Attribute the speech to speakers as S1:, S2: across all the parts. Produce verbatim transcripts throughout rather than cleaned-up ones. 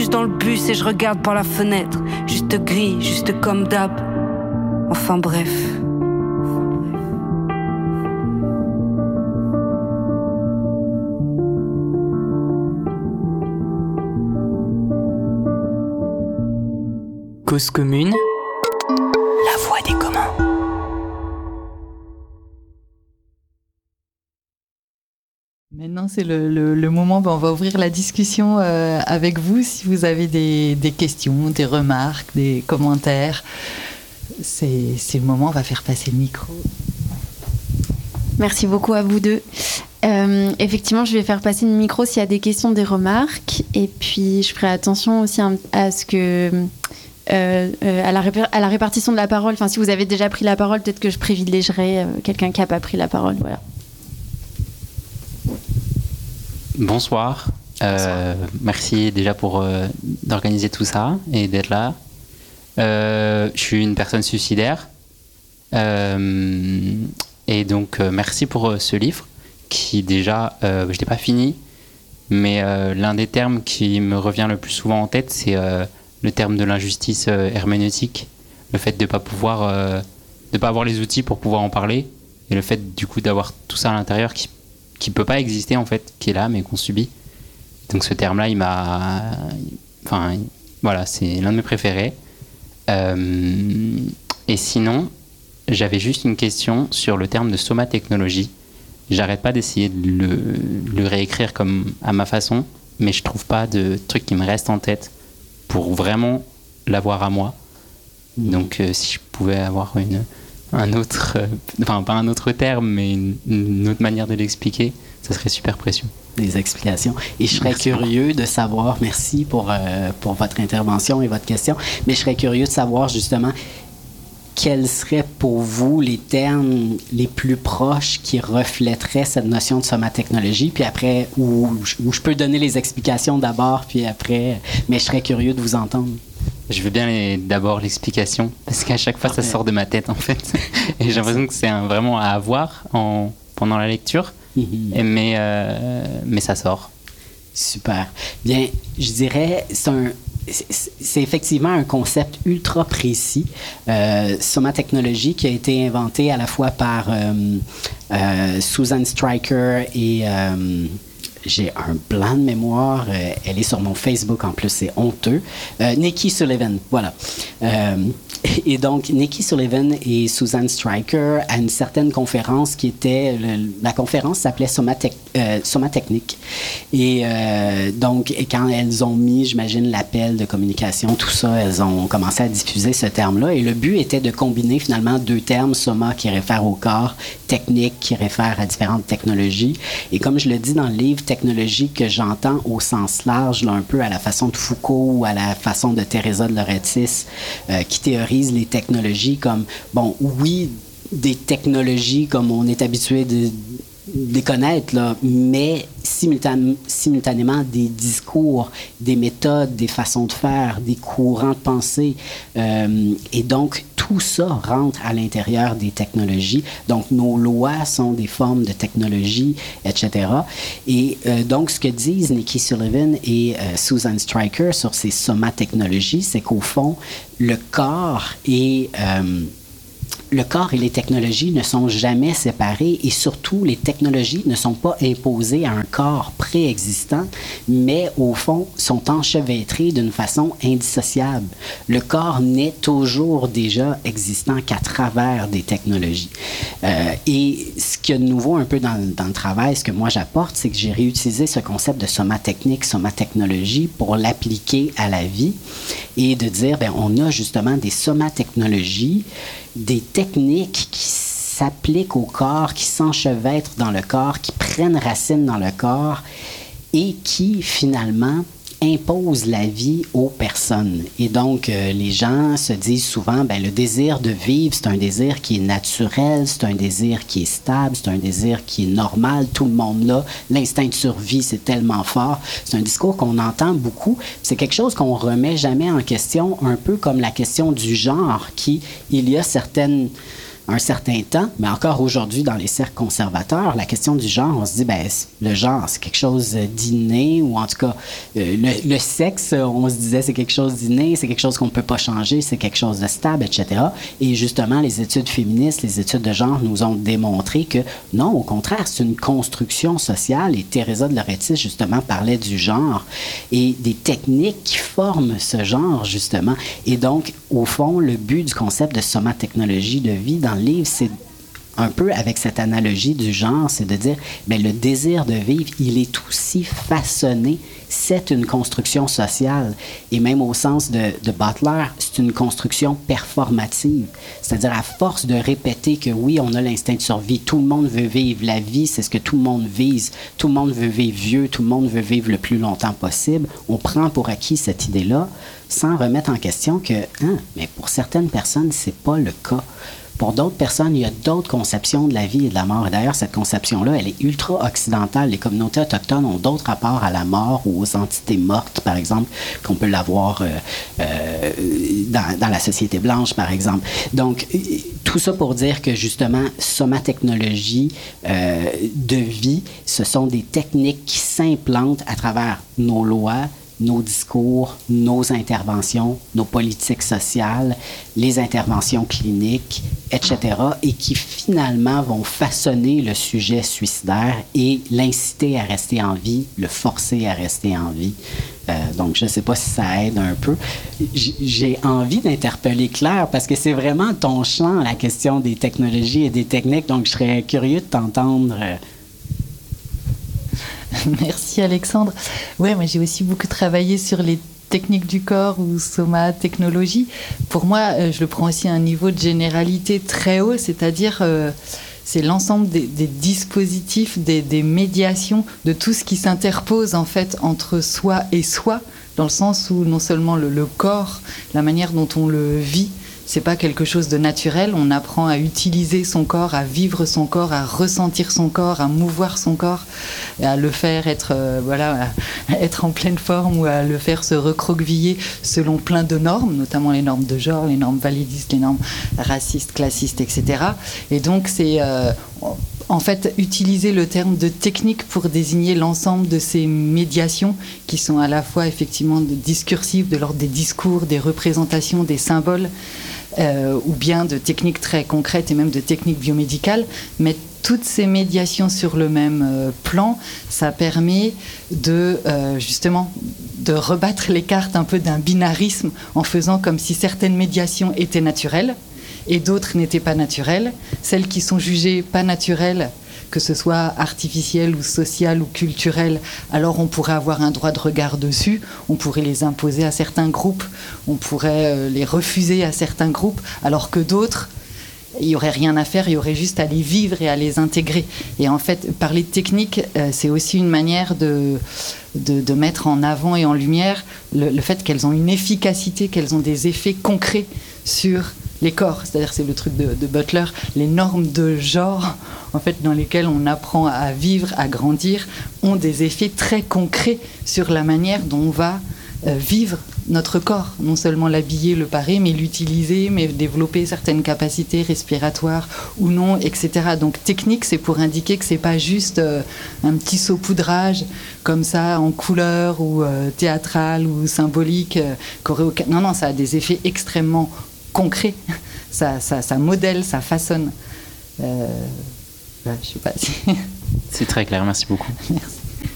S1: siège dans le bus et je regarde par la fenêtre. Juste gris, juste comme d'hab. Enfin bref.
S2: Cause commune, la voix des communs.
S3: Maintenant, c'est le, le, le moment où on va ouvrir la discussion euh, avec vous. Si vous avez des, des questions, des remarques, des commentaires, c'est, c'est le moment, on va faire passer le micro.
S4: Merci beaucoup à vous deux. Euh, effectivement, je vais faire passer le micro s'il y a des questions, des remarques. Et puis, je ferai attention aussi à, à ce que... Euh, euh, à, la répar- à la répartition de la parole. Enfin, si vous avez déjà pris la parole, peut-être que je privilégierai euh, quelqu'un qui n'a pas pris la parole. Voilà.
S5: Bonsoir. Euh, merci déjà pour euh, d'organiser tout ça et d'être là. Euh, je suis une personne suicidaire. Euh, et donc, euh, merci pour euh, ce livre qui déjà, euh, je ne l'ai pas fini, mais euh, l'un des termes qui me revient le plus souvent en tête, c'est... Euh, le terme de l'injustice euh, herméneutique, le fait de ne pas pouvoir, euh, de pas avoir les outils pour pouvoir en parler, et le fait du coup d'avoir tout ça à l'intérieur qui qui peut pas exister en fait, qui est là mais qu'on subit. Donc ce terme-là, il m'a, enfin voilà, c'est l'un de mes préférés. Euh, et sinon, j'avais juste une question sur le terme de somatechnologie. J'arrête pas d'essayer de le, le réécrire comme à ma façon, mais je trouve pas de truc qui me reste en tête pour vraiment l'avoir à moi. Donc euh, si je pouvais avoir une, un autre, euh, enfin pas un autre terme, mais une, une autre manière de l'expliquer, ça serait super précieux.
S6: Des explications. Et je serais merci curieux de savoir, merci pour, euh, pour votre intervention et votre question, mais je serais curieux de savoir justement quels seraient pour vous les termes les plus proches qui reflèteraient cette notion de somatechnologie, puis après, où, où je peux donner les explications d'abord, puis après, mais je serais curieux de vous entendre.
S5: Je veux bien les, d'abord l'explication, parce qu'à chaque fois, ça sort de ma tête, en fait. Et j'ai l'impression que c'est un, vraiment à avoir en, pendant la lecture, mm-hmm. et, mais, euh, mais ça sort.
S6: Super. Bien, je dirais, c'est un... c'est effectivement un concept ultra précis. Euh, somatechnologie qui a été inventé à la fois par euh, euh, Susan Stryker et euh, j'ai un blanc de mémoire. Euh, elle est sur mon Facebook en plus, c'est honteux. Euh, Nikki Sullivan, voilà. Euh, et donc, Nikki Sullivan et Susan Stryker à une certaine conférence qui était... Le, la conférence s'appelait Somatech, euh, Somatechnique. Et euh, donc, et quand elles ont mis, j'imagine, l'appel de communication, tout ça, elles ont commencé à diffuser ce terme-là. Et le but était de combiner finalement deux termes, soma qui réfère au corps, technique qui réfère à différentes technologies. Et comme je le dis dans le livre, technologie que j'entends au sens large, là, un peu à la façon de Foucault ou à la façon de Teresa de Lauretis, euh, qui théorise les technologies comme, bon, oui, des technologies comme on est habitué de, de les connaître, là, mais simultan- simultanément des discours, des méthodes, des façons de faire, des courants de pensée. Euh, et donc, tout ça rentre à l'intérieur des technologies. Donc, nos lois sont des formes de technologie, et cetera. Et euh, donc, ce que disent Nikki Sullivan et euh, Susan Stryker sur ces somatechnologies, c'est qu'au fond, le corps et... Euh, le corps et les technologies ne sont jamais séparés et surtout, les technologies ne sont pas imposées à un corps préexistant, mais au fond, sont enchevêtrées d'une façon indissociable. Le corps n'est toujours déjà existant qu'à travers des technologies. Euh, et ce qu'il y a de nouveau un peu dans, dans le travail, ce que moi j'apporte, c'est que j'ai réutilisé ce concept de somatechnique, somatechnologie pour l'appliquer à la vie et de dire, bien, on a justement des somatechnologies, des techniques qui s'appliquent au corps, qui s'enchevêtrent dans le corps, qui prennent racine dans le corps et qui, finalement, imposent la vie aux personnes. Et donc, euh, les gens se disent souvent, ben, le désir de vivre, c'est un désir qui est naturel, c'est un désir qui est stable, c'est un désir qui est normal, tout le monde l'a. L'instinct de survie, c'est tellement fort. C'est un discours qu'on entend beaucoup. C'est quelque chose qu'on remet jamais en question, un peu comme la question du genre, qui, il y a certaines... un certain temps, mais encore aujourd'hui dans les cercles conservateurs, la question du genre, on se dit, ben, le genre, c'est quelque chose d'inné, ou en tout cas, euh, le, le sexe, on se disait, c'est quelque chose d'inné, c'est quelque chose qu'on ne peut pas changer, c'est quelque chose de stable, et cetera. Et justement, les études féministes, les études de genre nous ont démontré que non, au contraire, c'est une construction sociale, et Teresa de Lauretis, justement, parlait du genre et des techniques qui forment ce genre, justement. Et donc, au fond, le but du concept de somatechnologie de vie dans le livre, c'est un peu avec cette analogie du genre, c'est de dire, bien, le désir de vivre, il est aussi façonné, c'est une construction sociale. Et même au sens de, de Butler, c'est une construction performative. C'est-à-dire, à force de répéter que oui, on a l'instinct de survie, tout le monde veut vivre la vie, c'est ce que tout le monde vise, tout le monde veut vivre vieux, tout le monde veut vivre le plus longtemps possible, on prend pour acquis cette idée-là, sans remettre en question que, hein, mais pour certaines personnes, c'est pas le cas. Pour d'autres personnes, il y a d'autres conceptions de la vie et de la mort. Et d'ailleurs, cette conception-là, elle est ultra-occidentale. Les communautés autochtones ont d'autres rapports à la mort ou aux entités mortes, par exemple, qu'on peut l'avoir euh, euh, dans, dans la société blanche, par exemple. Donc, tout ça pour dire que, justement, somatechnologie euh, de vie, ce sont des techniques qui s'implantent à travers nos lois, nos discours, nos interventions, nos politiques sociales, les interventions cliniques, et cetera, et qui finalement vont façonner le sujet suicidaire et l'inciter à rester en vie, le forcer à rester en vie. Euh, donc, je ne sais pas si ça aide un peu. J'ai envie d'interpeller Claire parce que c'est vraiment ton champ, la question des technologies et des techniques, donc je serais curieux de t'entendre. Euh,
S3: Merci Alexandre. Ouais, moi j'ai aussi beaucoup travaillé sur les techniques du corps ou somatechnologie. Pour moi, euh, je le prends aussi à un niveau de généralité très haut, c'est-à-dire euh, c'est l'ensemble des, des dispositifs, des, des médiations, de tout ce qui s'interpose en fait entre soi et soi, dans le sens où non seulement le, le corps, la manière dont on le vit, c'est pas quelque chose de naturel. On apprend à utiliser son corps, à vivre son corps, à ressentir son corps, à mouvoir son corps, à le faire être, euh, voilà, à être en pleine forme ou à le faire se recroqueviller selon plein de normes, notamment les normes de genre, les normes validistes, les normes racistes, classistes, et cetera. Et donc, c'est euh, en fait utiliser le terme de technique pour désigner l'ensemble de ces médiations qui sont à la fois effectivement discursives, de l'ordre des discours, des représentations, des symboles, Euh, ou bien de techniques très concrètes et même de techniques biomédicales, mais toutes ces médiations sur le même euh, plan, ça permet de euh, justement de rebattre les cartes un peu d'un binarisme en faisant comme si certaines médiations étaient naturelles et d'autres n'étaient pas naturelles. Celles qui sont jugées pas naturelles, que ce soit artificielle ou sociale ou culturelle, alors on pourrait avoir un droit de regard dessus, on pourrait les imposer à certains groupes, on pourrait euh, les refuser à certains groupes, alors que d'autres, il n'y aurait rien à faire, il y aurait juste à les vivre et à les intégrer. Et en fait, parler de technique, euh, c'est aussi une manière de, de, de mettre en avant et en lumière le, le fait qu'elles ont une efficacité, qu'elles ont des effets concrets sur les corps, c'est-à-dire c'est le truc de, de Butler, les normes de genre en fait dans lesquelles on apprend à vivre, à grandir, ont des effets très concrets sur la manière dont on va euh, vivre notre corps, non seulement l'habiller, le parer, mais l'utiliser, mais développer certaines capacités respiratoires ou non, et cetera. Donc technique, c'est pour indiquer que c'est pas juste euh, un petit saupoudrage comme ça en couleur ou euh, théâtral ou symbolique, euh, choréo- non non, ça a des effets extrêmement concret, ça, ça, ça modèle, ça façonne. Euh, ouais, je sais pas si...
S5: C'est très clair, merci beaucoup.
S3: Merci.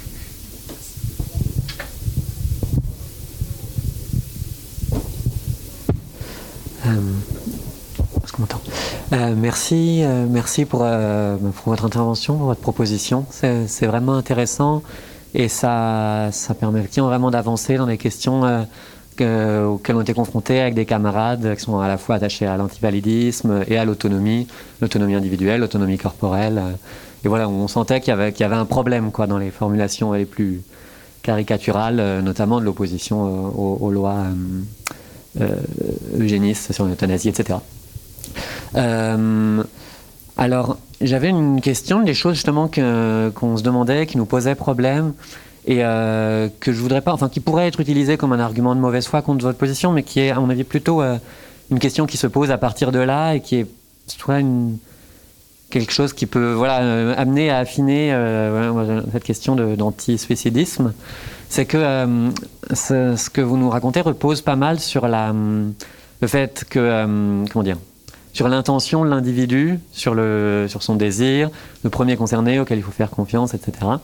S7: Euh, est-ce qu'on m'entend ? Euh, merci, euh, merci pour, euh, pour votre intervention, pour votre proposition. C'est, c'est vraiment intéressant et ça, ça permet effectivement vraiment d'avancer dans des questions euh, que, auxquelles on était confrontés avec des camarades qui sont à la fois attachés à l'antivalidisme et à l'autonomie, l'autonomie individuelle, l'autonomie corporelle. Et voilà, on sentait qu'il y avait, qu'il y avait un problème quoi, dans les formulations les plus caricaturales, notamment de l'opposition aux, aux lois euh, euh, eugénistes sur l'euthanasie, et cetera. Euh, alors, j'avais une question, des choses justement que, qu'on se demandait, qui nous posaient problème, et euh, que je voudrais pas, enfin, qui pourrait être utilisé comme un argument de mauvaise foi contre votre position, mais qui est, à mon avis, plutôt euh, une question qui se pose à partir de là et qui est soit une, quelque chose qui peut voilà, euh, amener à affiner euh, voilà, cette question de, d'anti-suicidisme. C'est que euh, ce, ce que vous nous racontez repose pas mal sur la, le fait que, euh, comment dire, sur l'intention de l'individu, sur, le, sur son désir, le premier concerné auquel il faut faire confiance, et cetera.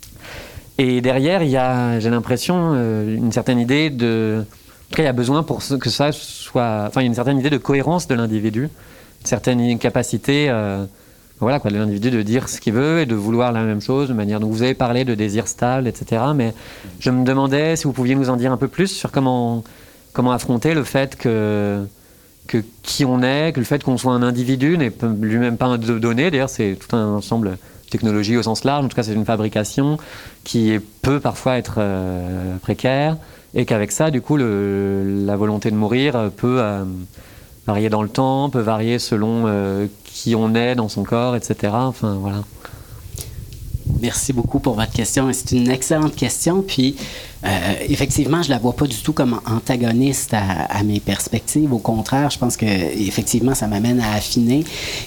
S7: Et derrière, il y a, j'ai l'impression, euh, une certaine idée de... En tout cas, il y a besoin pour que ça soit... Enfin, il y a une certaine idée de cohérence de l'individu, une certaine capacité euh, voilà, quoi, de l'individu de dire ce qu'il veut et de vouloir la même chose de manière... Donc, vous avez parlé de désir stable, et cetera. Mais je me demandais si vous pouviez nous en dire un peu plus sur comment, comment affronter le fait que... que qui on est, que le fait qu'on soit un individu n'est lui-même pas un donné. D'ailleurs, c'est tout un ensemble de technologies au sens large. En tout cas, c'est une fabrication qui peut parfois être euh, précaire et qu'avec ça, du coup, le, la volonté de mourir peut euh, varier dans le temps, peut varier selon euh, qui on est dans son corps, et cetera. Enfin, voilà.
S6: Merci beaucoup pour votre question. C'est une excellente question. Puis, euh, effectivement, je la vois pas du tout comme antagoniste à, à mes perspectives. Au contraire, je pense que effectivement, ça m'amène à affiner.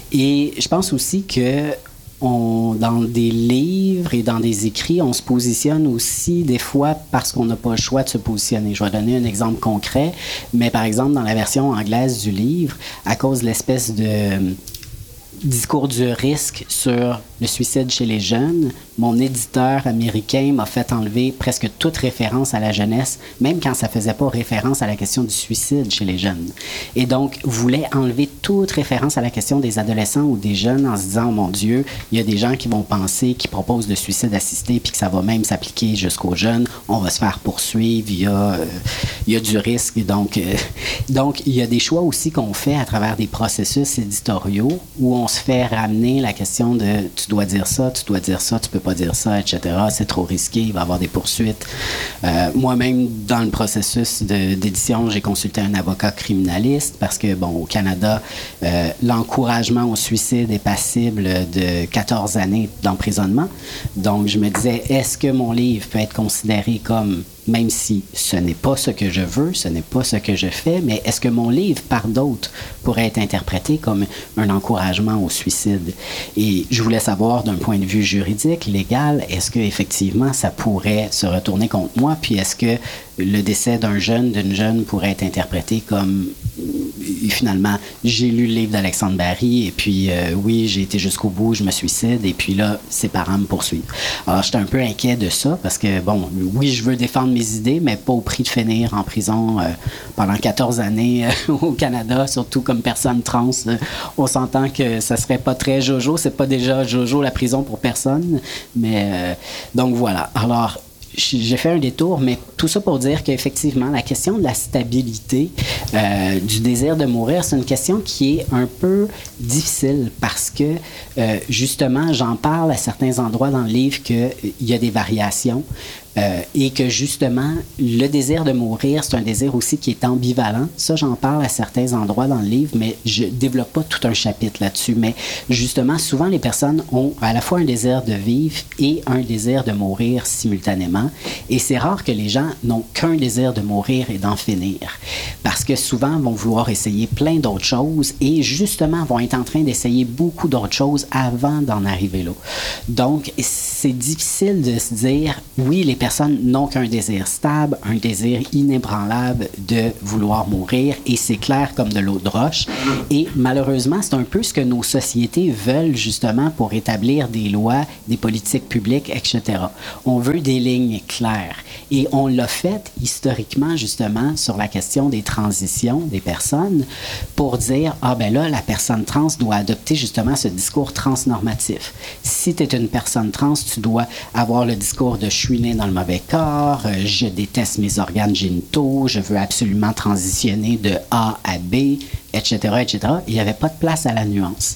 S6: Et je pense aussi que on, dans des livres et dans des écrits, on se positionne aussi des fois parce qu'on n'a pas le choix de se positionner. Je vais donner un exemple concret, mais par exemple, dans la version anglaise du livre, à cause de l'espèce de discours du risque sur le suicide chez les jeunes, mon éditeur américain m'a fait enlever presque toute référence à la jeunesse, même quand ça faisait pas référence à la question du suicide chez les jeunes. Et donc, voulait enlever toute référence à la question des adolescents ou des jeunes en se disant, oh mon Dieu, il y a des gens qui vont penser, qui proposent le suicide assisté, puis que ça va même s'appliquer jusqu'aux jeunes, on va se faire poursuivre, il y a, euh, il y a du risque. Donc, euh, donc, il y a des choix aussi qu'on fait à travers des processus éditoriaux où on se fait ramener la question de tu dois dire ça, tu dois dire ça, tu peux pas dire ça, et cetera. C'est trop risqué, il va y avoir des poursuites. Euh, moi-même, dans le processus de, d'édition, j'ai consulté un avocat criminaliste parce que, bon, au Canada, euh, l'encouragement au suicide est passible de quatorze années d'emprisonnement. Donc, je me disais, est-ce que mon livre peut être considéré comme, même si ce n'est pas ce que je veux, ce n'est pas ce que je fais, mais est-ce que mon livre, par d'autres, pourrait être interprété comme un encouragement au suicide? Et je voulais savoir, d'un point de vue juridique, légal, est-ce qu'effectivement, ça pourrait se retourner contre moi? Puis est-ce que le décès d'un jeune, d'une jeune, pourrait être interprété comme, finalement, j'ai lu le livre d'Alexandre Barry, et puis, euh, oui, j'ai été jusqu'au bout, je me suicide, et puis là, ses parents me poursuivent. Alors, j'étais un peu inquiet de ça, parce que, bon, oui, je veux défendre mes idées, mais pas au prix de finir en prison euh, pendant quatorze années euh, au Canada, surtout comme personne trans. Euh, on s'entend que ça serait pas très jojo, c'est pas déjà jojo la prison pour personne, mais euh, donc voilà. Alors, j'ai fait un détour, mais tout ça pour dire qu'effectivement, la question de la stabilité, euh, du désir de mourir, c'est une question qui est un peu difficile parce que, euh, justement, j'en parle à certains endroits dans le livre qu'il y a des variations. Euh, et que justement, le désir de mourir, c'est un désir aussi qui est ambivalent. Ça, j'en parle à certains endroits dans le livre, mais je développe pas tout un chapitre là-dessus. Mais justement, souvent, les personnes ont à la fois un désir de vivre et un désir de mourir simultanément. Et c'est rare que les gens n'ont qu'un désir de mourir et d'en finir. Parce que souvent, vont vouloir essayer plein d'autres choses et justement, vont être en train d'essayer beaucoup d'autres choses avant d'en arriver là. Donc, c'est difficile de se dire, oui, les personnes n'ont qu'un désir stable, un désir inébranlable de vouloir mourir, et c'est clair comme de l'eau de roche. Et malheureusement, c'est un peu ce que nos sociétés veulent justement pour établir des lois, des politiques publiques, et cetera. On veut des lignes claires. Et on l'a fait historiquement justement sur la question des transitions des personnes pour dire, ah ben là, la personne trans doit adopter justement ce discours transnormatif. Si tu es une personne trans, tu dois avoir le discours de « je suis né dans le mauvais corps, euh, je déteste mes organes génitaux, je veux absolument transitionner de A à B, et cetera, et cetera. Il n'y avait pas de place à la nuance.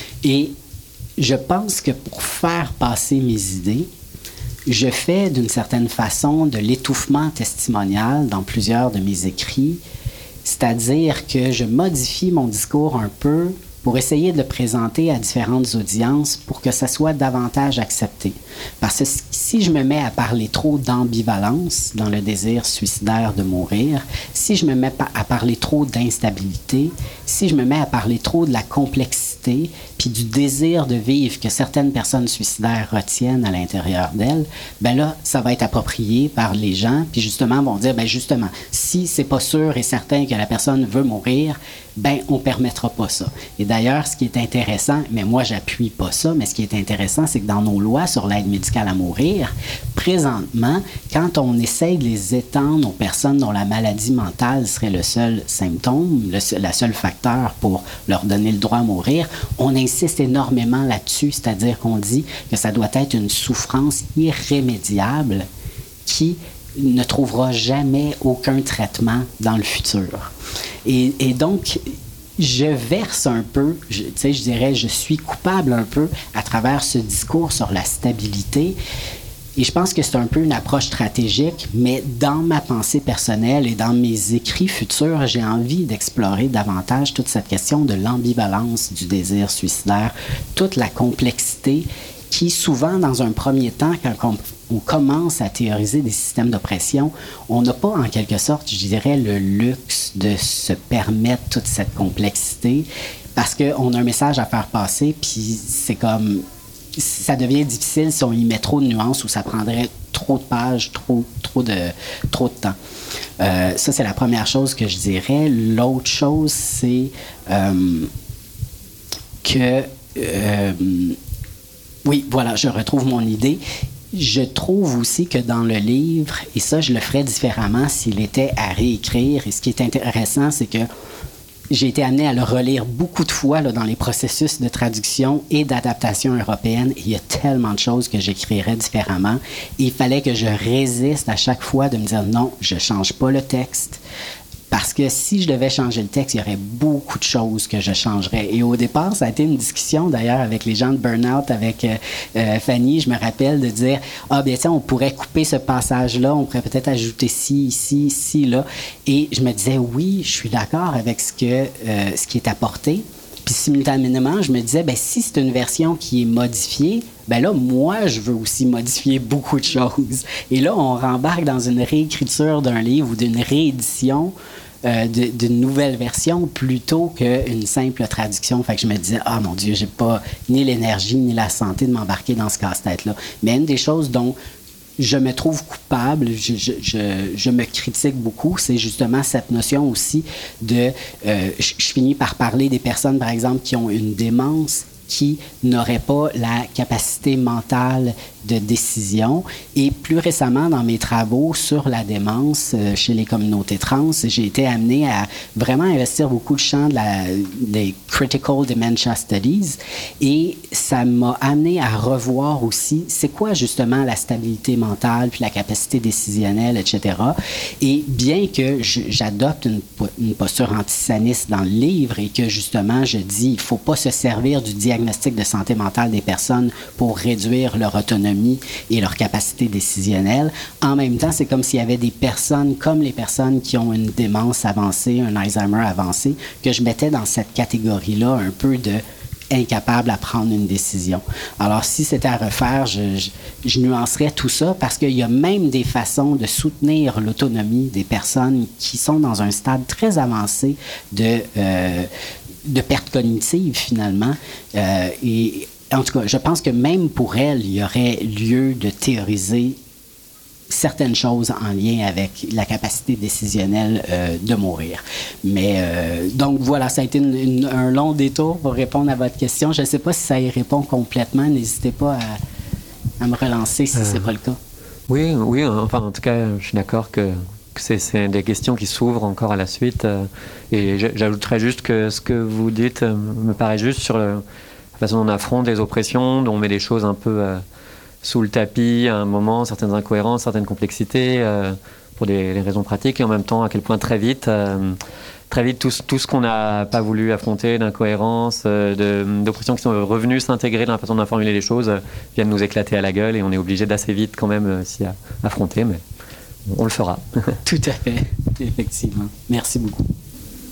S6: Et je pense que pour faire passer mes idées, je fais d'une certaine façon de l'étouffement testimonial dans plusieurs de mes écrits, c'est-à-dire que je modifie mon discours un peu pour essayer de le présenter à différentes audiences pour que ça soit davantage accepté. Parce que si je me mets à parler trop d'ambivalence dans le désir suicidaire de mourir, si je me mets à parler trop d'instabilité, si je me mets à parler trop de la complexité, puis du désir de vivre que certaines personnes suicidaires retiennent à l'intérieur d'elles, ben là, ça va être approprié par les gens, puis justement, vont dire, ben justement, si c'est pas sûr et certain que la personne veut mourir, ben on permettra pas ça. Et d'ailleurs, ce qui est intéressant, mais moi j'appuie pas ça, mais ce qui est intéressant, c'est que dans nos lois sur l'aide médicale à mourir, présentement, quand on essaye de les étendre aux personnes dont la maladie mentale serait le seul symptôme, le seul, la seule facteur pour leur donner le droit à mourir, on insiste énormément là-dessus, c'est-à-dire qu'on dit que ça doit être une souffrance irrémédiable qui ne trouvera jamais aucun traitement dans le futur. Et, et donc, je verse un peu, je, tu sais, je dirais, je suis coupable un peu à travers ce discours sur la stabilité. Et je pense que c'est un peu une approche stratégique, mais dans ma pensée personnelle et dans mes écrits futurs, j'ai envie d'explorer davantage toute cette question de l'ambivalence du désir suicidaire, toute la complexité qui, souvent, dans un premier temps, quand on, on commence à théoriser des systèmes d'oppression, on n'a pas, en quelque sorte, je dirais, le luxe de se permettre toute cette complexité parce qu'on a un message à faire passer, puis c'est comme... ça devient difficile si on y met trop de nuances ou ça prendrait trop de pages, trop, trop, de, trop de temps. Euh, ça, c'est la première chose que je dirais. L'autre chose, c'est euh, que... Euh, oui, voilà, je retrouve mon idée. Je trouve aussi que dans le livre, et ça, je le ferais différemment s'il était à réécrire, et ce qui est intéressant, c'est que j'ai été amené à le relire beaucoup de fois là, dans les processus de traduction et d'adaptation européenne. Il y a tellement de choses que j'écrirais différemment. Et il fallait que je résiste à chaque fois de me dire non, je ne change pas le texte. Parce que si je devais changer le texte, il y aurait beaucoup de choses que je changerais. Et au départ, ça a été une discussion d'ailleurs avec les gens de Burnout, avec euh, euh, Fanny, je me rappelle, de dire « Ah, bien tiens, on pourrait couper ce passage-là, on pourrait peut-être ajouter ci, ici, ici, là. » Et je me disais « Oui, je suis d'accord avec ce, que, euh, ce qui est apporté. » Puis simultanément, je me disais, ben si c'est une version qui est modifiée, ben là, moi, je veux aussi modifier beaucoup de choses. Et là, on rembarque dans une réécriture d'un livre ou d'une réédition euh, de, d'une nouvelle version plutôt qu'une simple traduction. Fait que je me disais, ah mon Dieu, j'ai pas ni l'énergie ni la santé de m'embarquer dans ce casse-tête-là. Mais une des choses dont je me trouve coupable, je, je, je, je me critique beaucoup, c'est justement cette notion aussi de... Euh, je, je finis par parler des personnes, par exemple, qui ont une démence, qui n'auraient pas la capacité mentale de décision. Et plus récemment, dans mes travaux sur la démence euh, chez les communautés trans, j'ai été amené à vraiment investir beaucoup le champ de la, des Critical Dementia Studies. Et ça m'a amené à revoir aussi c'est quoi justement la stabilité mentale, puis la capacité décisionnelle, et cetera. Et bien que je, j'adopte une, une posture antisaniste dans le livre et que justement je dis il ne faut pas se servir du diagnostic de santé mentale des personnes pour réduire leur autonomie et leur capacité décisionnelle. En même temps, c'est comme s'il y avait des personnes, comme les personnes qui ont une démence avancée, un Alzheimer avancé, que je mettais dans cette catégorie-là un peu de incapable à prendre une décision. Alors, si c'était à refaire, je, je, je nuancerais tout ça parce qu'il y a même des façons de soutenir l'autonomie des personnes qui sont dans un stade très avancé de, euh, de perte cognitive, finalement. Euh, et en tout cas, je pense que même pour elles, il y aurait lieu de théoriser certaines choses en lien avec la capacité décisionnelle euh, de mourir. Mais euh, donc voilà, ça a été une, une, un long détour pour répondre à votre question. Je ne sais pas si ça y répond complètement. N'hésitez pas à, à me relancer si euh, ce n'est pas le cas.
S7: Oui, oui. Enfin, en tout cas, je suis d'accord que, que c'est, c'est des questions qui s'ouvrent encore à la suite. Euh, et j'ajouterais juste que ce que vous dites euh, me paraît juste sur le, la façon dont on affronte les oppressions, dont on met les choses un peu... Euh, sous le tapis à un moment, certaines incohérences, certaines complexités euh, pour des, des raisons pratiques et en même temps à quel point très vite, euh, très vite tout, tout ce qu'on n'a pas voulu affronter d'incohérences, euh, de, d'oppressions qui sont revenues s'intégrer dans la façon de formuler les choses euh, viennent nous éclater à la gueule et on est obligé d'assez vite quand même euh, s'y affronter, mais on le fera.
S6: Tout à fait, effectivement. Merci beaucoup.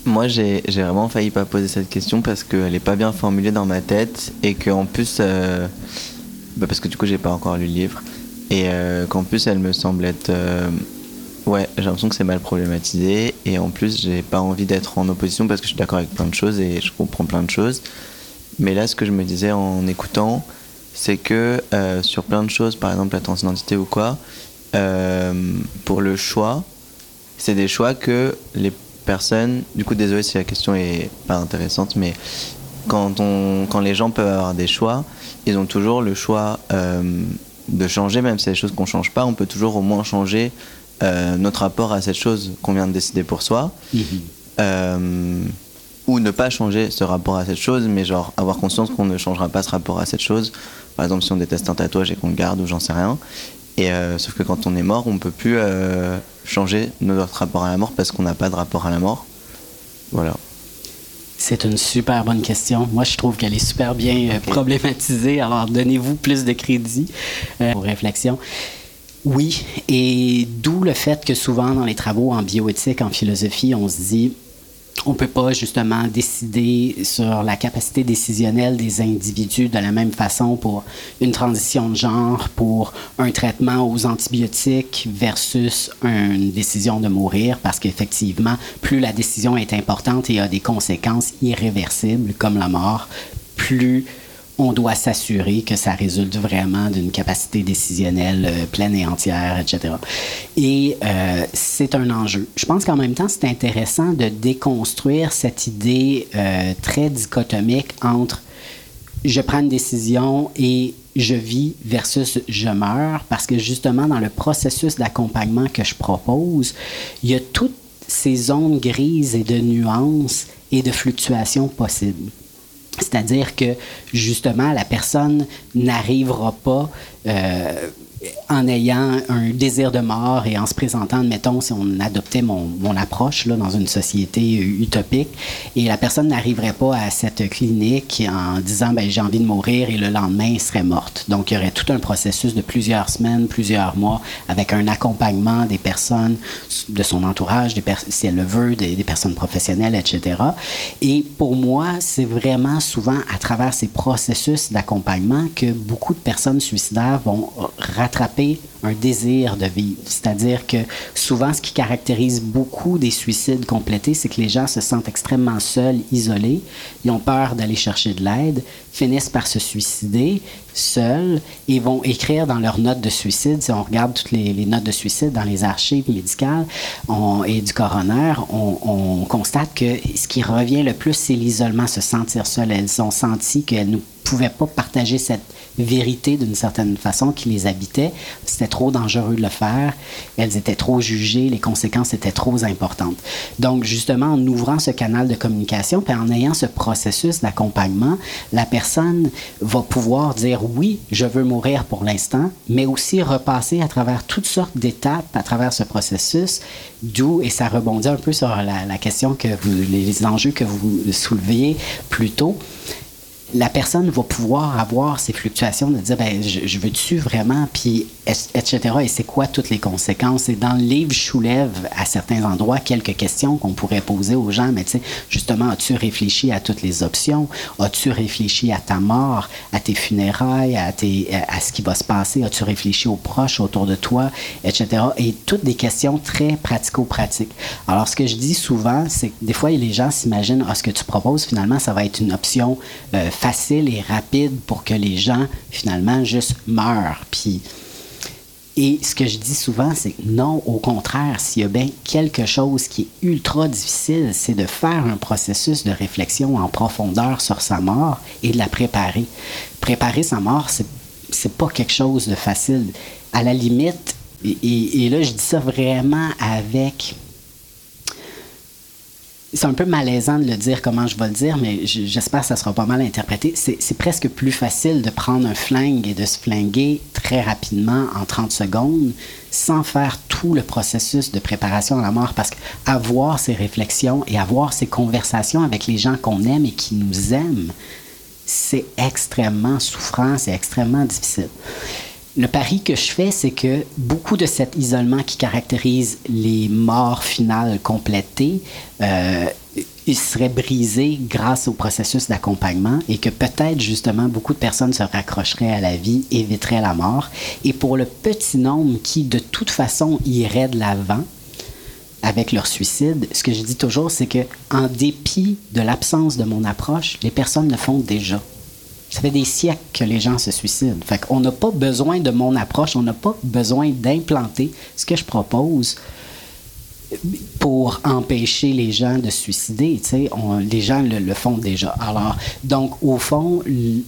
S8: Moi, j'ai, j'ai vraiment failli pas poser cette question parce qu'elle est pas bien formulée dans ma tête et qu'en plus, euh, bah parce que du coup, j'ai pas encore lu le livre et euh, qu'en plus, elle me semble être, euh, ouais, j'ai l'impression que c'est mal problématisé et en plus, j'ai pas envie d'être en opposition parce que je suis d'accord avec plein de choses et je comprends plein de choses. Mais là, ce que je me disais en écoutant, c'est que euh, sur plein de choses, par exemple la transidentité ou quoi, euh, pour le choix, c'est des choix que les personnes, du coup désolé si la question est pas intéressante, mais quand, on, quand les gens peuvent avoir des choix, ils ont toujours le choix euh, de changer, même si c'est des choses qu'on change pas, on peut toujours au moins changer euh, notre rapport à cette chose qu'on vient de décider pour soi. Mmh. Euh, ou ne pas changer ce rapport à cette chose, mais genre avoir conscience qu'on ne changera pas ce rapport à cette chose. Par exemple, si on déteste un tatouage et qu'on le garde ou j'en sais rien. Et euh, sauf que quand on est mort, on ne peut plus euh, changer notre rapport à la mort parce qu'on n'a pas de rapport à la mort. Voilà.
S6: C'est une super bonne question. Moi, je trouve qu'elle est super bien euh, okay. problématisée. Alors, donnez-vous plus de crédit euh, aux réflexions. Oui, et d'où le fait que souvent dans les travaux en bioéthique, en philosophie, on se dit on ne peut pas justement décider sur la capacité décisionnelle des individus de la même façon pour une transition de genre, pour un traitement aux antibiotiques versus une décision de mourir, parce qu'effectivement, plus la décision est importante et a des conséquences irréversibles comme la mort, plus on doit s'assurer que ça résulte vraiment d'une capacité décisionnelle euh, pleine et entière, et cetera. Et euh, c'est un enjeu. Je pense qu'en même temps, c'est intéressant de déconstruire cette idée euh, très dichotomique entre je prends une décision et je vis versus je meurs, parce que justement, dans le processus d'accompagnement que je propose, il y a toutes ces zones grises et de nuances et de fluctuations possibles. C'est-à-dire que, justement, la personne n'arrivera pas euh, en ayant un désir de mort et en se présentant, admettons, si on adoptait mon, mon approche là, dans une société utopique, et la personne n'arriverait pas à cette clinique en disant ben, « j'ai envie de mourir » et le lendemain, elle serait morte. Donc, il y aurait tout un processus de plusieurs semaines, plusieurs mois, avec un accompagnement des personnes, de son entourage, des pers- si elle le veut, des, des personnes professionnelles, et cetera. Et pour moi, c'est vraiment souvent à travers ces processus d'accompagnement que beaucoup de personnes suicidaires vont rattraper un désir de vivre. C'est-à-dire que souvent, ce qui caractérise beaucoup des suicides complétés, c'est que les gens se sentent extrêmement seuls, isolés, ils ont peur d'aller chercher de l'aide, finissent par se suicider seuls et vont écrire dans leurs notes de suicide. Si on regarde toutes les, les notes de suicide dans les archives médicales on, et du coroner, on, on constate que ce qui revient le plus, c'est l'isolement, se sentir seul. Elles ont senti qu'elles ne pouvaient pas partager cette vérité d'une certaine façon qui les habitait. C'était trop dangereux de le faire. Elles étaient trop jugées. Les conséquences étaient trop importantes. Donc, justement, en ouvrant ce canal de communication puis en ayant ce processus d'accompagnement, la personne va pouvoir dire oui, je veux mourir pour l'instant, mais aussi repasser à travers toutes sortes d'étapes à travers ce processus, d'où, et ça rebondit un peu sur la, la question que vous, les enjeux que vous souleviez plus tôt, la personne va pouvoir avoir ces fluctuations de dire ben je, je veux-tu vraiment, puis et cetera. Et c'est quoi toutes les conséquences? Et dans le livre, je soulève à certains endroits quelques questions qu'on pourrait poser aux gens. Mais tu sais, justement, as-tu réfléchi à toutes les options? As-tu réfléchi à ta mort, à tes funérailles, à, tes, à ce qui va se passer? As-tu réfléchi aux proches autour de toi, et cetera. Et toutes des questions très pratico-pratiques. Alors, ce que je dis souvent, c'est que des fois, les gens s'imaginent, ah, ce que tu proposes, finalement, ça va être une option euh, facile et rapide pour que les gens, finalement, juste meurent. Puis, et ce que je dis souvent, c'est que non, au contraire, s'il y a bien quelque chose qui est ultra difficile, c'est de faire un processus de réflexion en profondeur sur sa mort et de la préparer. Préparer sa mort, c'est, c'est pas quelque chose de facile. À la limite, et, et, et là, je dis ça vraiment avec... C'est un peu malaisant de le dire comment je vais le dire, mais j'espère que ça sera pas mal interprété. C'est, c'est presque plus facile de prendre un flingue et de se flinguer très rapidement en trente secondes sans faire tout le processus de préparation à la mort, parce qu'avoir ces réflexions et avoir ces conversations avec les gens qu'on aime et qui nous aiment, c'est extrêmement souffrant, c'est extrêmement difficile. Le pari que je fais, c'est que beaucoup de cet isolement qui caractérise les morts finales complétées, euh, il serait brisé grâce au processus d'accompagnement et que peut-être justement beaucoup de personnes se raccrocheraient à la vie, éviteraient la mort. Et pour le petit nombre qui de toute façon irait de l'avant avec leur suicide, ce que je dis toujours, c'est que en dépit de l'absence de mon approche, les personnes le font déjà. Ça fait des siècles que les gens se suicident. Fait qu'on n'a pas besoin de mon approche, on n'a pas besoin d'implanter ce que je propose pour empêcher les gens de se suicider. Tu sais, on, les gens le, le font déjà. Alors, donc, au fond,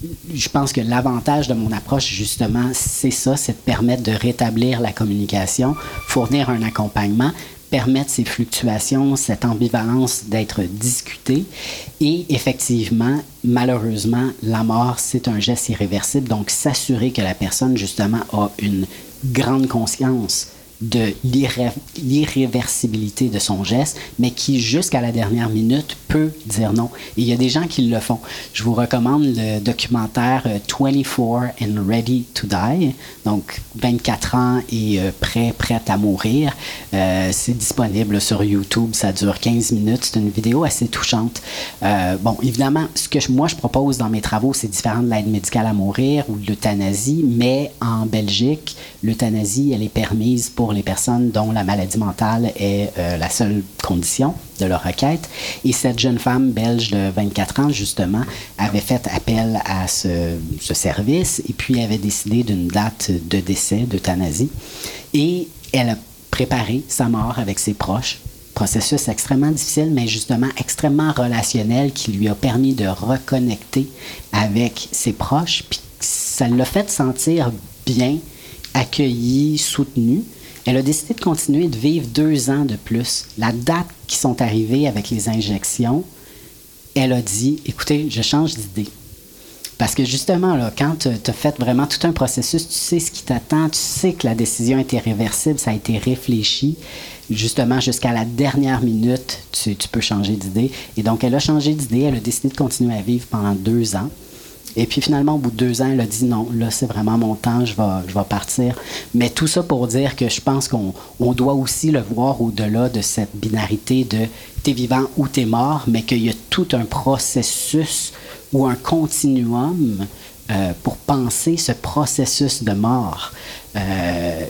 S6: je pense que l'avantage de mon approche, justement, c'est ça, c'est de permettre de rétablir la communication, fournir un accompagnement, permettre ces fluctuations, cette ambivalence d'être discutée. Et effectivement, malheureusement, la mort, c'est un geste irréversible. Donc, s'assurer que la personne, justement, a une grande conscience de l'irré- l'irréversibilité de son geste, mais qui, jusqu'à la dernière minute, peut dire non. Et il y a des gens qui le font. Je vous recommande le documentaire euh, vingt-quatre and Ready to Die, donc vingt-quatre ans et euh, prêt, prête à mourir. Euh, c'est disponible sur YouTube, ça dure quinze minutes, c'est une vidéo assez touchante. Euh, bon, évidemment, ce que je, moi je propose dans mes travaux, c'est différent de l'aide médicale à mourir ou de l'euthanasie, mais en Belgique, l'euthanasie, elle est permise pour les personnes dont la maladie mentale est euh, la seule condition de leur requête. Et cette jeune femme belge de vingt-quatre ans, justement, avait fait appel à ce, ce service et puis avait décidé d'une date de décès, d'euthanasie. Et elle a préparé sa mort avec ses proches. Processus extrêmement difficile, mais justement extrêmement relationnel qui lui a permis de reconnecter avec ses proches. Puis ça l'a fait sentir bien, accueillie, soutenue. Elle a décidé de continuer de vivre deux ans de plus. La date qui sont arrivées avec les injections, elle a dit, écoutez, je change d'idée. Parce que justement, là, quand tu as fait vraiment tout un processus, tu sais ce qui t'attend, tu sais que la décision est irréversible, ça a été réfléchi. Justement, jusqu'à la dernière minute, tu, tu peux changer d'idée. Et donc, elle a changé d'idée, elle a décidé de continuer à vivre pendant deux ans. Et puis finalement, au bout de deux ans, elle a dit non, là c'est vraiment mon temps, je vais, je vais partir. Mais tout ça pour dire que je pense qu'on on doit aussi le voir au-delà de cette binarité de t'es vivant ou t'es mort, mais qu'il y a tout un processus ou un continuum euh, pour penser ce processus de mort. Euh,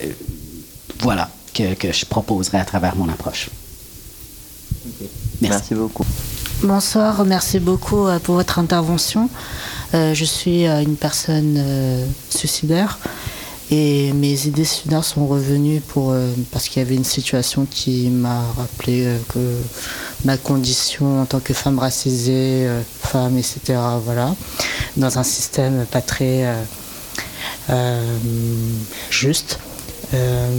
S6: voilà, que, que je proposerai à travers mon approche.
S8: Okay.
S6: Merci.
S8: Merci beaucoup.
S9: Bonsoir, merci beaucoup euh, pour votre intervention. Euh, je suis euh, une personne euh, suicidaire et mes idées suicidaires sont revenues pour, euh, parce qu'il y avait une situation qui m'a rappelé euh, que ma condition en tant que femme racisée, euh, femme, et cetera, voilà, dans un système pas très euh, euh, juste. Euh,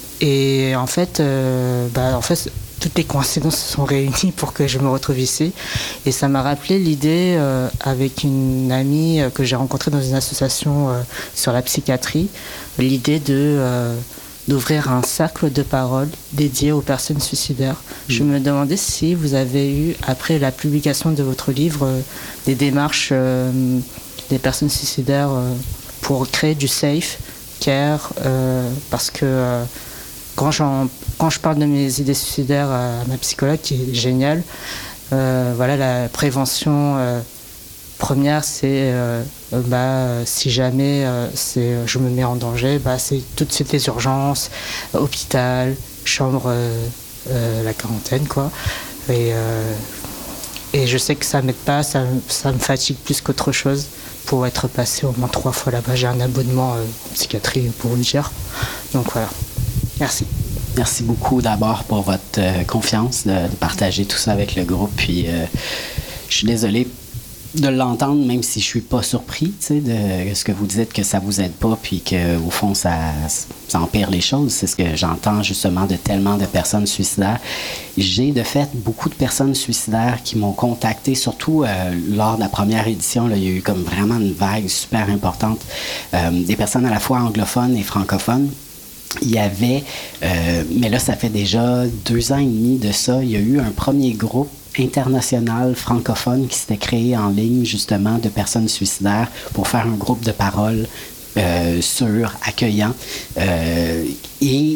S9: et en fait, euh, bah, en fait, toutes les coïncidences se sont réunies pour que je me retrouve ici. Et ça m'a rappelé l'idée euh, avec une amie euh, que j'ai rencontrée dans une association euh, sur la psychiatrie, l'idée de, euh, d'ouvrir un cercle de parole dédié aux personnes suicidaires. Mmh. Je me demandais si vous avez eu, après la publication de votre livre, euh, des démarches euh, des personnes suicidaires euh, pour créer du safe care, euh, parce que euh, quand j'en Quand je parle de mes idées suicidaires à ma psychologue, qui est géniale, euh, voilà, la prévention euh, première, c'est euh, bah, si jamais euh, c'est, je me mets en danger, bah, c'est tout de suite les urgences, hôpital, chambre, euh, euh, la quarantaine, quoi. Et, euh, et je sais que ça m'aide pas, ça, ça me fatigue plus qu'autre chose. Pour être passé au moins trois fois là-bas, j'ai un abonnement euh, en psychiatrie pour vous le dire. Donc voilà, merci.
S6: Merci beaucoup d'abord pour votre euh, confiance de, de partager tout ça avec le groupe. Puis euh, je suis désolé de l'entendre, même si je suis pas surpris, tu sais, de ce que vous dites, que ça vous aide pas, puis que au fond ça, ça empire les choses. C'est ce que j'entends justement de tellement de personnes suicidaires. J'ai de fait beaucoup de personnes suicidaires qui m'ont contacté, surtout euh, lors de la première édition. Là, il y a eu comme vraiment une vague super importante, euh, des personnes à la fois anglophones et francophones. Il y avait, euh, mais là, ça fait déjà deux ans et demi de ça, il y a eu un premier groupe international francophone qui s'était créé en ligne, justement, de personnes suicidaires pour faire un groupe de parole euh, sûr, accueillant. Euh, et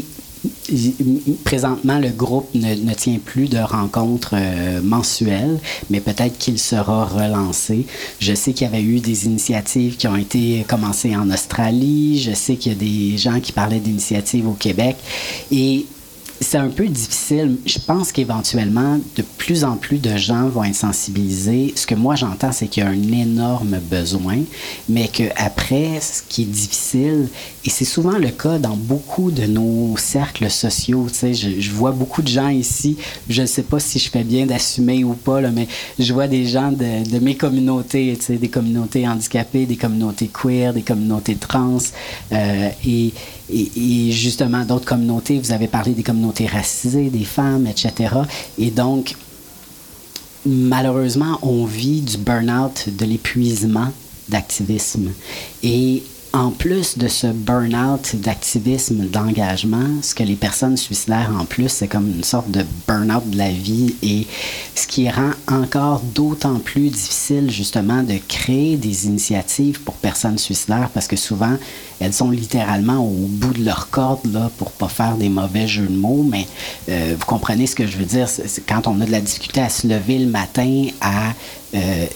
S6: présentement, le groupe ne, ne tient plus de rencontres euh, mensuelles, mais peut-être qu'il sera relancé. Je sais qu'il y avait eu des initiatives qui ont été commencées en Australie. Je sais qu'il y a des gens qui parlaient d'initiatives au Québec. Et c'est un peu difficile. Je pense qu'éventuellement, de plus en plus de gens vont être sensibilisés. Ce que moi, j'entends, c'est qu'il y a un énorme besoin, mais qu'après, ce qui est difficile, et c'est souvent le cas dans beaucoup de nos cercles sociaux, tu sais, je, je vois beaucoup de gens ici, je ne sais pas si je fais bien d'assumer ou pas, là, mais je vois des gens de, de mes communautés, tu sais, des communautés handicapées, des communautés queer, des communautés trans, euh, et Et, et justement, d'autres communautés, vous avez parlé des communautés racisées, des femmes, et cetera. Et donc, malheureusement, on vit du burn-out, de l'épuisement d'activisme. Et en plus de ce burn-out d'activisme, d'engagement, ce que les personnes suicidaires, en plus, c'est comme une sorte de burn-out de la vie, et ce qui rend encore d'autant plus difficile, justement, de créer des initiatives pour personnes suicidaires, parce que souvent, elles sont littéralement au bout de leur corde, là, pour pas faire des mauvais jeux de mots, mais euh, vous comprenez ce que je veux dire, c'est, c'est quand on a de la difficulté à se lever le matin, à Euh,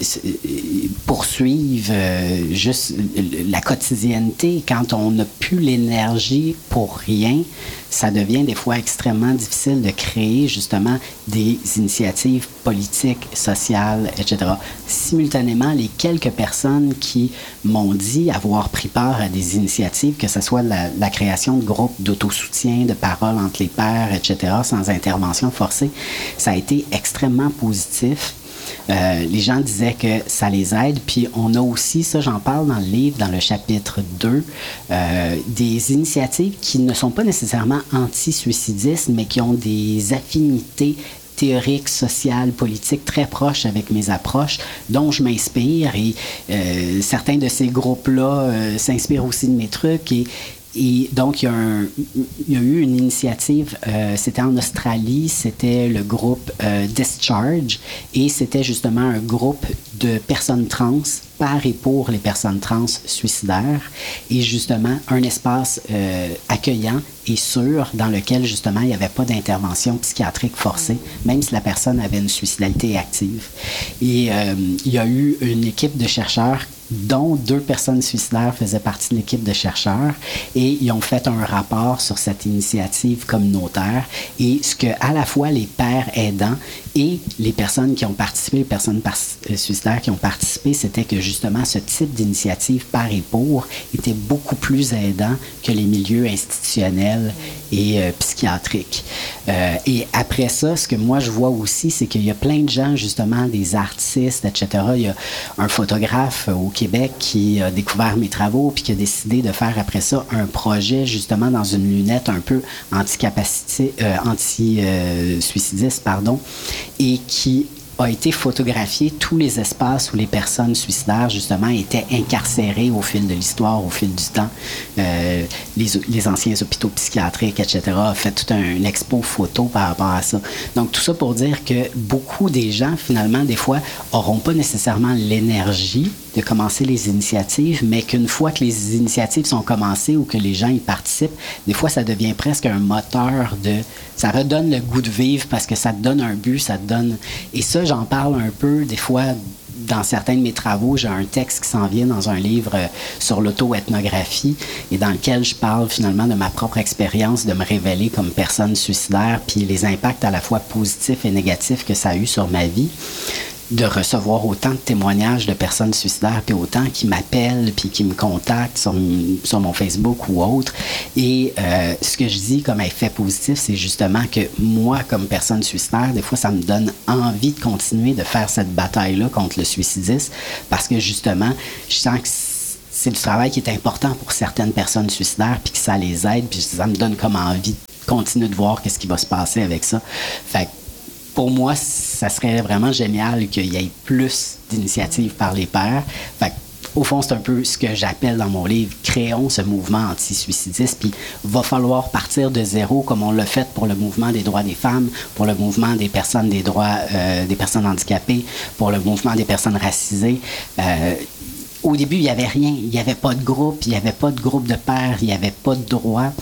S6: poursuivre euh, juste la quotidienneté, quand on n'a plus l'énergie pour rien, ça devient des fois extrêmement difficile de créer justement des initiatives politiques, sociales, et cetera. Simultanément, les quelques personnes qui m'ont dit avoir pris part à des initiatives, que ce soit la, la création de groupes d'autosoutien, de paroles entre les pairs, et cetera, sans intervention forcée, ça a été extrêmement positif. Euh, les gens disaient que ça les aide, puis on a aussi, ça j'en parle dans le livre, dans le chapitre deux, euh, des initiatives qui ne sont pas nécessairement anti-suicidistes, mais qui ont des affinités théoriques, sociales, politiques très proches avec mes approches, dont je m'inspire, et euh, certains de ces groupes-là euh, s'inspirent aussi de mes trucs, et Et donc, il y a, un, il y a eu une initiative, euh, c'était en Australie, c'était le groupe euh, Discharge, et c'était justement un groupe de personnes trans, par et pour les personnes trans suicidaires, et justement un espace euh, accueillant et sûr dans lequel justement il n'y avait pas d'intervention psychiatrique forcée, même si la personne avait une suicidalité active. Et euh, il y a eu une équipe de chercheurs dont deux personnes suicidaires faisaient partie de l'équipe de chercheurs, et ils ont fait un rapport sur cette initiative communautaire, et ce que à la fois les pairs aidants et les personnes qui ont participé, les personnes par- suicidaires qui ont participé, c'était que justement ce type d'initiative par et pour était beaucoup plus aidant que les milieux institutionnels et euh, psychiatriques. Euh, et après ça, ce que moi je vois aussi, c'est qu'il y a plein de gens, justement, des artistes, et cetera. Il y a un photographe au Québec qui a découvert mes travaux puis qui a décidé de faire après ça un projet, justement, dans une lunette un peu anti-capacité, euh, anti-suicidiste, euh, pardon, et qui a été photographié tous les espaces où les personnes suicidaires, justement, étaient incarcérées au fil de l'histoire, au fil du temps. Euh, les, les anciens hôpitaux psychiatriques, et cetera, a fait toute un, une expo photo par rapport à ça. Donc, tout ça pour dire que beaucoup des gens, finalement, des fois, n'auront pas nécessairement l'énergie de commencer les initiatives, mais qu'une fois que les initiatives sont commencées ou que les gens y participent, des fois, ça devient presque un moteur de... Ça redonne le goût de vivre parce que ça te donne un but, ça te donne... Et ça, j'en parle un peu, des fois, dans certains de mes travaux. J'ai un texte qui s'en vient dans un livre euh, sur l'auto-ethnographie, et dans lequel je parle finalement de ma propre expérience de me révéler comme personne suicidaire, puis les impacts à la fois positifs et négatifs que ça a eu sur ma vie, de recevoir autant de témoignages de personnes suicidaires, puis autant qui m'appellent, puis qui me contactent sur, sur mon Facebook ou autre. Et euh, ce que je dis comme effet positif, c'est justement que moi, comme personne suicidaire, des fois, ça me donne envie de continuer de faire cette bataille-là contre le suicidisme, parce que justement, je sens que c'est du travail qui est important pour certaines personnes suicidaires, puis que ça les aide, puis ça me donne comme envie de continuer de voir qu'est-ce qui va se passer avec ça. Fait que pour moi, ça serait vraiment génial qu'il y ait plus d'initiatives par les pairs. Fait au fond, c'est un peu ce que j'appelle dans mon livre, créons ce mouvement anti-suicidiste, puis va falloir partir de zéro, comme on l'a fait pour le mouvement des droits des femmes, pour le mouvement des personnes des droits euh, des personnes handicapées, pour le mouvement des personnes racisées. Euh, Au début, il n'y avait rien. Il n'y avait pas de groupe, il n'y avait pas de groupe de pairs, il n'y avait pas de droits.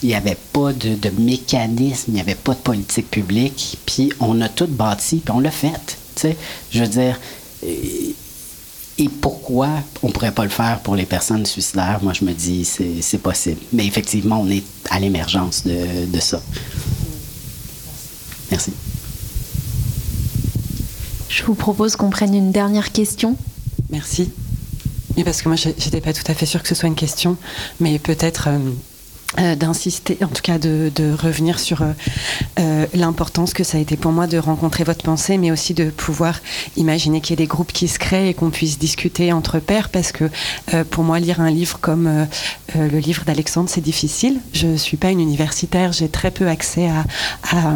S6: il n'y avait pas de, de mécanisme, il n'y avait pas de politique publique, puis on a tout bâti, puis on l'a fait. T'sais, je veux dire, et, et pourquoi on ne pourrait pas le faire pour les personnes suicidaires? Moi, je me dis, c'est, c'est possible. Mais effectivement, on est à l'émergence de, de ça. Merci.
S4: Je vous propose qu'on prenne une dernière question.
S10: Merci. Mais parce que moi, je n'étais pas tout à fait sûre que ce soit une question, mais peut-être... Euh Euh, d'insister, en tout cas de, de revenir sur euh, euh, l'importance que ça a été pour moi de rencontrer votre pensée, mais aussi de pouvoir imaginer qu'il y ait des groupes qui se créent et qu'on puisse discuter entre pairs, parce que euh, pour moi, lire un livre comme euh, euh, le livre d'Alexandre, c'est difficile. Je ne suis pas une universitaire, j'ai très peu accès à, à,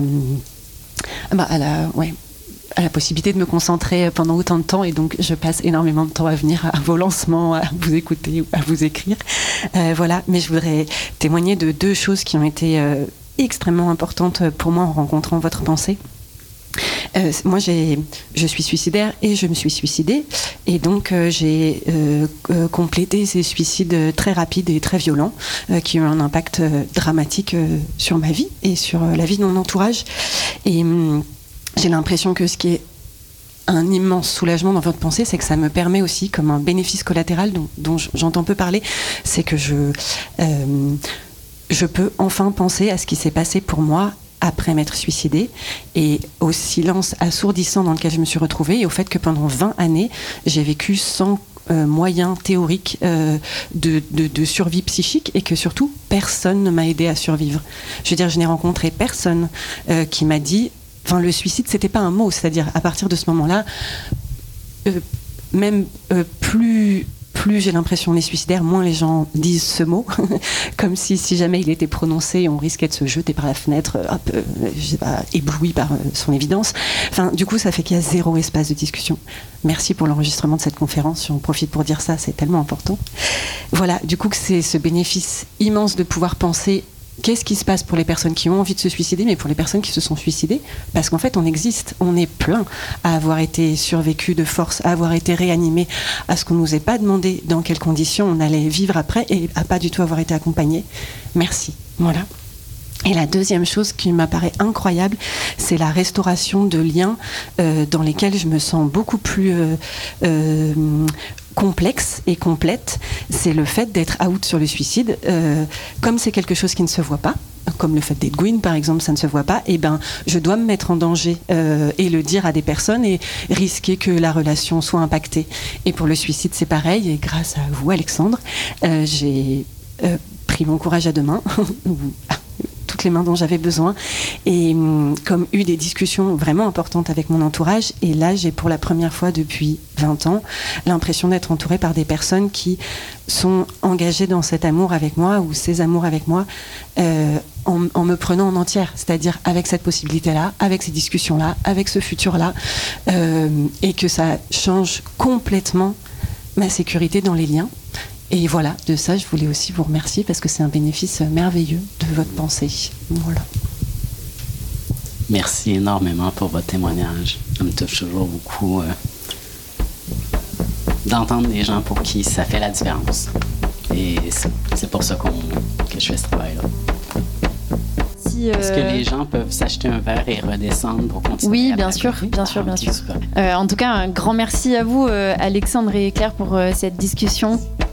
S10: à, bah, à la... Ouais. à la possibilité de me concentrer pendant autant de temps, et donc je passe énormément de temps à venir à vos lancements, à vous écouter, à vous écrire. Euh, voilà, mais je voudrais témoigner de deux choses qui ont été euh, extrêmement importantes pour moi en rencontrant votre pensée. Euh, moi, j'ai, je suis suicidaire et je me suis suicidée, et donc euh, j'ai euh, euh, complété ces suicides très rapides et très violents euh, qui ont un impact euh, dramatique euh, sur ma vie et sur euh, la vie de mon entourage. Et hum, j'ai l'impression que ce qui est un immense soulagement dans votre pensée, c'est que ça me permet aussi, comme un bénéfice collatéral dont, dont j'entends peu parler, c'est que je, euh, je peux enfin penser à ce qui s'est passé pour moi après m'être suicidée, et au silence assourdissant dans lequel je me suis retrouvée, et au fait que pendant vingt années, j'ai vécu sans euh, moyens théoriques euh, de, de, de survie psychique, et que surtout, personne ne m'a aidé à survivre. Je veux dire, je n'ai rencontré personne euh, qui m'a dit... Enfin, le suicide, c'était pas un mot, c'est-à-dire à partir de ce moment-là, euh, même euh, plus, plus j'ai l'impression les suicidaires, moins les gens disent ce mot, comme si si jamais il était prononcé, on risquait de se jeter par la fenêtre, hop, euh, je sais pas, ébloui par euh, son évidence. Enfin, du coup, ça fait qu'il y a zéro espace de discussion. Merci pour l'enregistrement de cette conférence. J'en profite pour dire ça, c'est tellement important. Voilà, du coup, que c'est ce bénéfice immense de pouvoir penser. Qu'est-ce qui se passe pour les personnes qui ont envie de se suicider, mais pour les personnes qui se sont suicidées? Parce qu'en fait, on existe, on est plein à avoir été survécu de force, à avoir été réanimé, à ce qu'on ne nous ait pas demandé dans quelles conditions on allait vivre après, et à pas du tout avoir été accompagné. Merci. Voilà. Et la deuxième chose qui m'apparaît incroyable, c'est la restauration de liens euh, dans lesquels je me sens beaucoup plus... Euh, euh, complexe et complète, c'est le fait d'être out sur le suicide. Euh, comme c'est quelque chose qui ne se voit pas, comme le fait d'être Gwyn par exemple, ça ne se voit pas, et ben je dois me mettre en danger euh, et le dire à des personnes et risquer que la relation soit impactée. Et pour le suicide, c'est pareil, et grâce à vous, Alexandre, euh, j'ai euh, pris mon courage à deux mains, toutes les mains dont j'avais besoin, et hum, comme eu des discussions vraiment importantes avec mon entourage, et là j'ai pour la première fois depuis vingt ans l'impression d'être entourée par des personnes qui sont engagées dans cet amour avec moi, ou ces amours avec moi, euh, en, en me prenant en entière, c'est-à-dire avec cette possibilité-là, avec ces discussions-là, avec ce futur-là, euh, et que ça change complètement ma sécurité dans les liens. Et voilà, de ça, je voulais aussi vous remercier, parce que c'est un bénéfice merveilleux de votre pensée. Voilà.
S6: Merci énormément pour votre témoignage. Ça me touche toujours beaucoup euh, d'entendre des gens pour qui ça fait la différence. Et c'est, c'est pour ça qu'on, que je fais ce travail-là.
S4: Si, euh...
S6: Est-ce que les gens peuvent s'acheter un verre et redescendre pour continuer?
S4: Oui, bien sûr, bien sûr, bien sûr. Euh, en tout cas, un grand merci à vous, euh, Alexandre et Claire, pour euh, cette discussion